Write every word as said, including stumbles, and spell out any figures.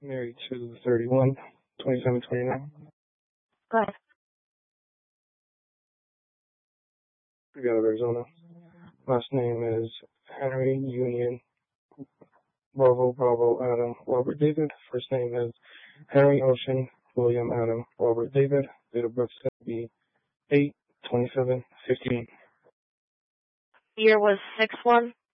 Married to thirty-one, twenty-seven, twenty-nine. Go ahead. We got Arizona. Last name is Henry Union Bravo Bravo Adam Robert David. First name is Henry Ocean William Adam Robert David. Date of birth is going to be eight twenty-seven fifteen. Year was six one.